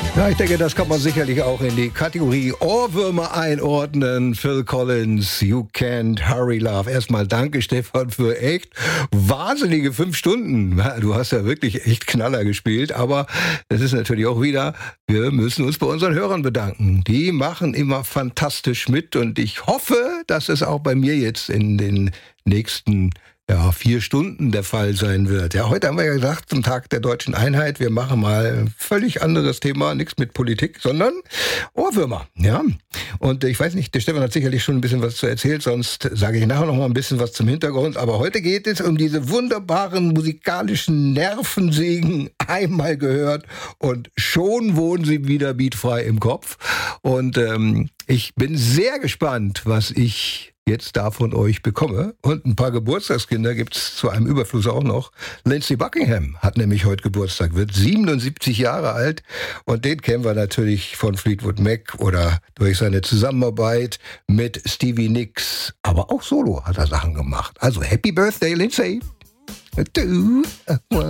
Ja, ich denke, das kann man sicherlich auch in die Kategorie Ohrwürmer einordnen. Phil Collins, You Can't Hurry Love. Erstmal danke, Stefan, für echt wahnsinnige 5 Stunden. Du hast ja wirklich echt Knaller gespielt, aber es ist natürlich auch wieder, wir müssen uns bei unseren Hörern bedanken. Die machen immer fantastisch mit und ich hoffe, dass es auch bei mir jetzt in den nächsten 4 Stunden der Fall sein wird. Ja, heute haben wir ja gesagt, zum Tag der Deutschen Einheit, wir machen mal ein völlig anderes Thema, nichts mit Politik, sondern Ohrwürmer. Ja, und ich weiß nicht, der Stefan hat sicherlich schon ein bisschen was zu erzählt, sonst sage ich nachher noch mal ein bisschen was zum Hintergrund. Aber heute geht es um diese wunderbaren musikalischen Nervensägen, einmal gehört und schon wohnen sie wieder beatfrei im Kopf. Und ich bin sehr gespannt, was ich jetzt da von euch bekomme. Und ein paar Geburtstagskinder gibt's zu einem Überfluss auch noch. Lindsey Buckingham hat nämlich heute Geburtstag, wird 77 Jahre alt. Und den kennen wir natürlich von Fleetwood Mac oder durch seine Zusammenarbeit mit Stevie Nicks. Aber auch solo hat er Sachen gemacht. Also Happy Birthday, Lindsey.